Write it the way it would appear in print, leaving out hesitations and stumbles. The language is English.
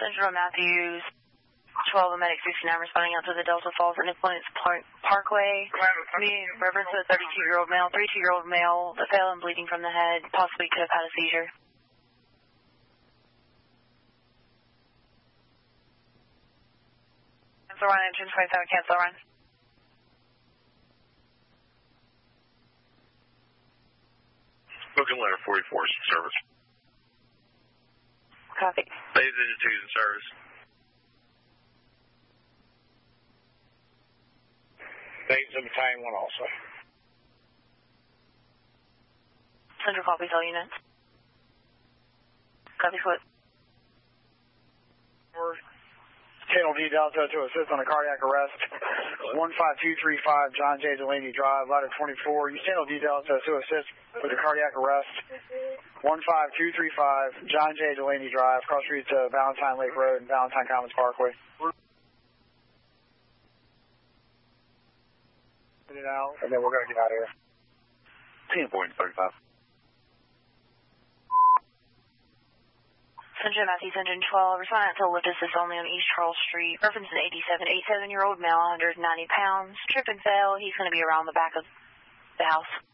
Central Matthews, 12 medic 69 responding out to the Delta Falls Independence Parkway. Meeting reference to a 32-year-old male that fell and bleeding from the head, possibly could have had a seizure. Cancel run, entrance 27, cancel run. Booking letter 44 service. Copy. Ladies and gentlemen, in service. Ladies and battalion 1 also. Central copies all units. Copy foot. Channel D Delta to assist on a cardiac arrest. 15235 John J. Delaney Drive, ladder 24. Use Channel D Delta to assist with a cardiac arrest. 15235 John J. Delaney Drive, cross street to Valentine Lake Road and Valentine Commons Parkway. And then we're going to get out of here. 10.35. Central Matthews, Engine 12, responding to lift assist only on East Charles Street. Reference an 87-year-old male, 190 pounds. Trip and fell. He's going to be around the back of the house.